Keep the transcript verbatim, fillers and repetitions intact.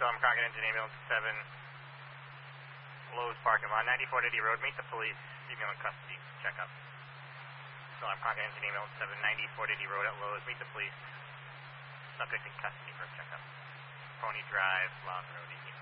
I'm Crockett Engine Ambulance seven, Lowe's parking lot, ninety-four eighty road. Meet the police. Female in custody. Check up. So I'm Crockett Engine Ambulance seven, ninety-four eighty road at Lowe's. Meet the police. Subject in custody for a checkup. Pony Drive, Long Road, eighteen.